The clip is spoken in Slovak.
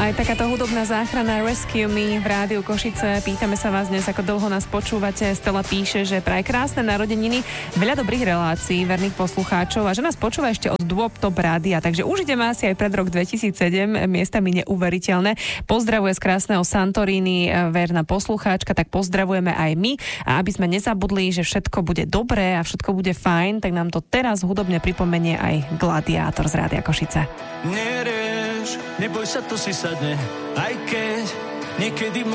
Aj takáto hudobná záchrana Rescue Me v rádiu Košice. Pýtame sa vás dnes, ako dlho nás počúvate. Stella píše, že praje krásne narodeniny, veľa dobrých relácií, verných poslucháčov a že nás počúva ešte od dôb Top Rádia. Takže užijeme asi aj pred rok 2007, miestami neuveriteľné. Pozdravuje z krásneho Santorini verná poslucháčka, tak pozdravujeme aj my. A aby sme nezabudli, že všetko bude dobré a všetko bude fajn, tak nám to teraz hudobne pripomenie aj Gladiátor z rádia Košice. Nerieš, neboj sa, to si sadne, aj keď niekedy